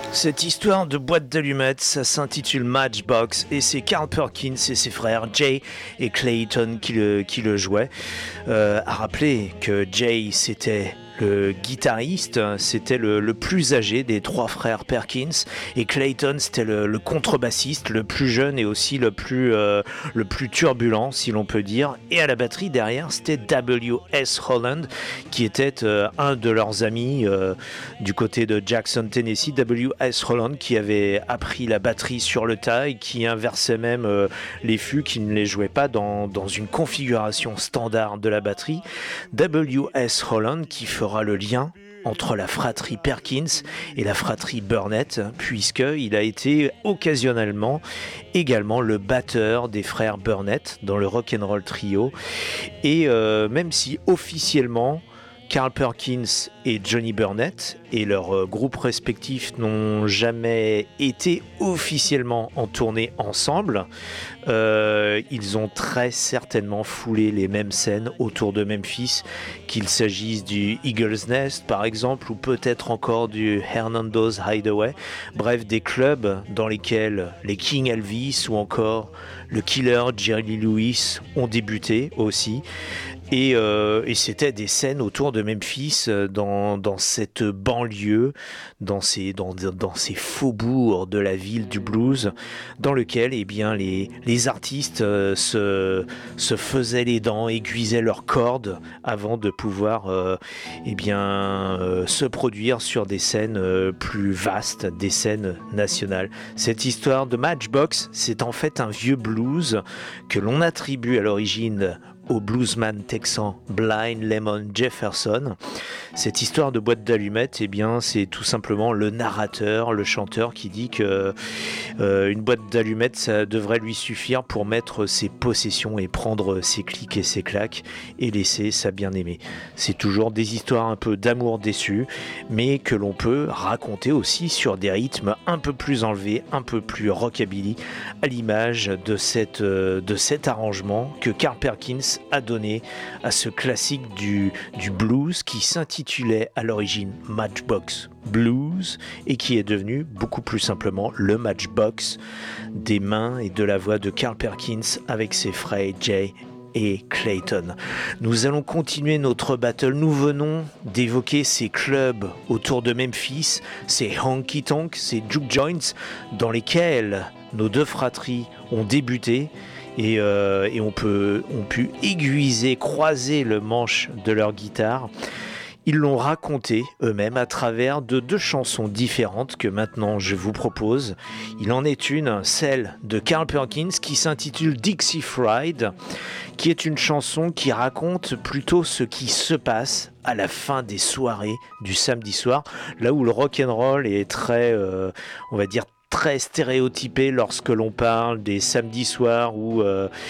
Cette histoire de boîte d'allumettes, ça s'intitule Matchbox et c'est Carl Perkins et ses frères Jay et Clayton qui le jouaient. À rappeler que Jay c'était le guitariste, c'était le plus âgé des trois frères Perkins et Clayton c'était le contrebassiste, le plus jeune et aussi le plus turbulent si l'on peut dire. Et à la batterie derrière c'était W.S. Holland qui était un de leurs amis du côté de Jackson, Tennessee. W.S. Holland qui avait appris la batterie sur le tas et qui inversait même les fûts, qui ne les jouait pas dans une configuration standard de la batterie. W.S. Holland qui fera le lien entre la fratrie Perkins et la fratrie Burnett, puisqu'il a été occasionnellement également le batteur des frères Burnett dans le Rock'n'Roll Trio. Et même si officiellement Carl Perkins et Johnny Burnett et leurs groupes respectifs n'ont jamais été officiellement en tournée ensemble, ils ont très certainement foulé les mêmes scènes autour de Memphis, qu'il s'agisse du Eagle's Nest par exemple, ou peut-être encore du Hernando's Hideaway, bref des clubs dans lesquels les King Elvis ou encore le Killer Jerry Lee Lewis ont débuté aussi. Et c'était des scènes autour de Memphis, dans cette banlieue, dans ces faubourgs de la ville du blues, dans lequel eh bien, les artistes se faisaient les dents, aiguisaient leurs cordes avant de pouvoir se produire sur des scènes plus vastes, des scènes nationales. Cette histoire de Matchbox, c'est en fait un vieux blues que l'on attribue à l'origine au bluesman texan Blind Lemon Jefferson. Cette histoire de boîte d'allumettes, eh bien, c'est tout simplement le narrateur, le chanteur qui dit que une boîte d'allumettes, ça devrait lui suffire pour mettre ses possessions et prendre ses clics et ses claques et laisser sa bien-aimée. C'est toujours des histoires un peu d'amour déçu, mais que l'on peut raconter aussi sur des rythmes un peu plus enlevés, un peu plus rockabilly, à l'image de cet arrangement que Carl Perkins a donné à ce classique du blues qui s'intitulait à l'origine Matchbox Blues et qui est devenu beaucoup plus simplement le Matchbox des mains et de la voix de Carl Perkins avec ses frères Jay et Clayton. Nous allons continuer notre battle. Nous venons d'évoquer ces clubs autour de Memphis, ces honky-tonk, ces juke joints dans lesquels nos deux fratries ont débuté. Et ont pu aiguiser, croiser le manche de leur guitare. Ils l'ont raconté eux-mêmes à travers de deux chansons différentes que maintenant je vous propose. Il en est une, celle de Carl Perkins qui s'intitule Dixie Fried, qui est une chanson qui raconte plutôt ce qui se passe à la fin des soirées du samedi soir, là où le rock'n'roll est très, on va dire, très stéréotypé lorsque l'on parle des samedis soirs où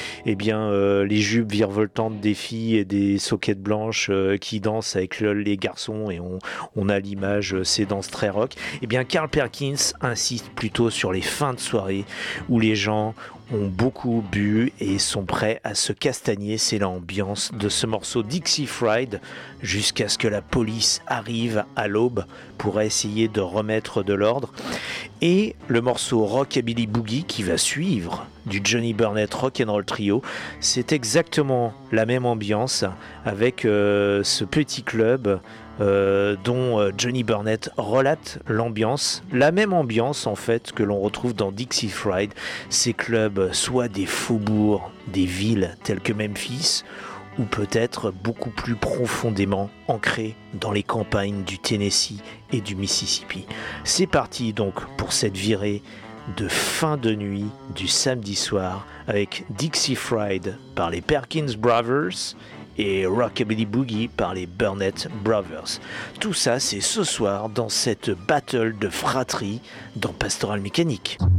les jupes virevoltantes des filles et des soquettes blanches qui dansent avec les garçons et on a l'image ces danses très rock. Eh bien Carl Perkins insiste plutôt sur les fins de soirée où les gens ont beaucoup bu et sont prêts à se castagner. C'est l'ambiance de ce morceau Dixie Fried jusqu'à ce que la police arrive à l'aube pour essayer de remettre de l'ordre. Et le morceau Rockabilly Boogie qui va suivre du Johnny Burnett Rock'n'Roll Trio, c'est exactement la même ambiance avec ce petit club dont Johnny Burnett relate l'ambiance, la même ambiance en fait que l'on retrouve dans Dixie Fried, ces clubs soit des faubourgs, des villes telles que Memphis, ou peut-être beaucoup plus profondément ancrés dans les campagnes du Tennessee et du Mississippi. C'est parti donc pour cette virée de fin de nuit du samedi soir avec Dixie Fried par les Perkins Brothers et Rockabilly Boogie par les Burnett Brothers. Tout ça, c'est ce soir dans cette battle de fratrie dans Pastoral Mécanique.